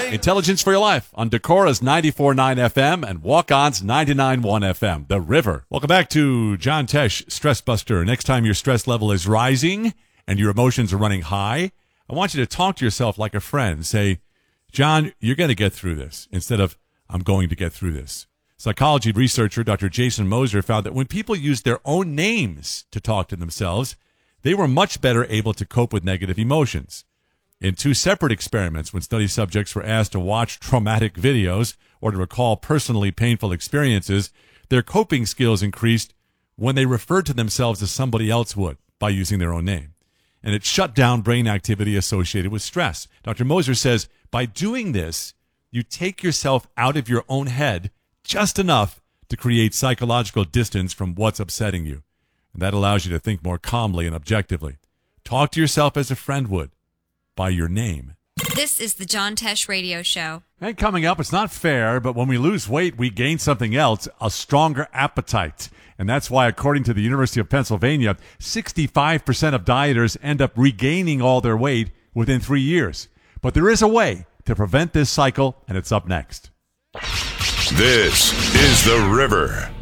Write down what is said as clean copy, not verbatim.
Intelligence for Your Life on Decora's 94.9 FM and Walk-On's 99.1 FM, The River. Welcome back to John Tesh, Stress Buster. Next time your stress level is rising and your emotions are running high, I want you to talk to yourself like a friend. Say, John, you're going to get through this, instead of, I'm going to get through this. Psychology researcher Dr. Jason Moser found that when people used their own names to talk to themselves, they were much better able to cope with negative emotions. In two separate experiments, when study subjects were asked to watch traumatic videos or to recall personally painful experiences, their coping skills increased when they referred to themselves as somebody else would by using their own name. And it shut down brain activity associated with stress. Dr. Moser says, by doing this, you take yourself out of your own head just enough to create psychological distance from what's upsetting you. And that allows you to think more calmly and objectively. Talk to yourself as a friend would, by your name. This is the John Tesh Radio Show. And coming up, it's not fair, but when we lose weight, we gain something else, a stronger appetite. And that's why, according to the University of Pennsylvania, 65% of dieters end up regaining all their weight within 3 years. But there is a way to prevent this cycle, and it's up next. This is The River.